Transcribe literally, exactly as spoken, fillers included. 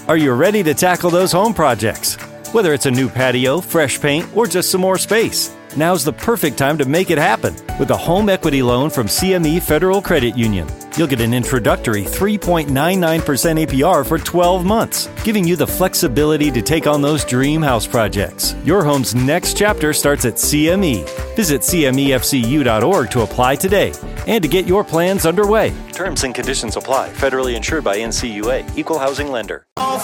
Are you ready to tackle those home projects? Whether it's a new patio, fresh paint, or just some more space, now's the perfect time to make it happen with a home equity loan from C M E Federal Credit Union. You'll get an introductory three point nine nine percent A P R for twelve months, giving you the flexibility to take on those dream house projects. Your home's next chapter starts at C M E. Visit C M E F C U dot org to apply today and to get your plans underway. Terms and conditions apply. Federally insured by N C U A. Equal housing lender. All